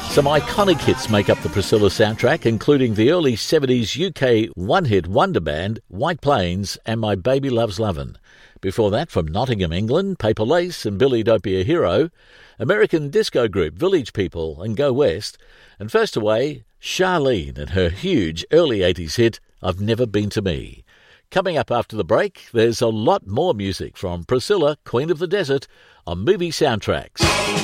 Some iconic hits make up the Priscilla soundtrack, including the early 70s UK one-hit wonder band White Plains and My Baby Loves Lovin'. Before that, from Nottingham, England, Paper Lace and Billy Don't Be a Hero, American disco group Village People and Go West, and first away, Charlene and her huge early 80s hit, I've Never Been to Me. Coming up after the break, there's a lot more music from Priscilla, Queen of the Desert, on Movie Soundtracks.